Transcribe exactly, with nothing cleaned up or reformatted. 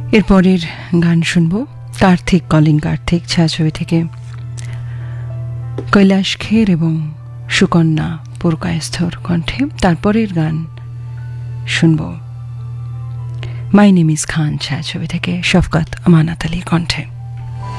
এরপরের গান শুনব কার্তিক, কলিং কার্তিক, ছায়াছবি থেকে কৈলাস খের এবং সুকন্যা পুরকায়স্থর কণ্ঠে। তারপরের গান শুনব মাই নেম ইজ খান, ছায়াছবি থেকে শফকত আমানত আলীর কণ্ঠে।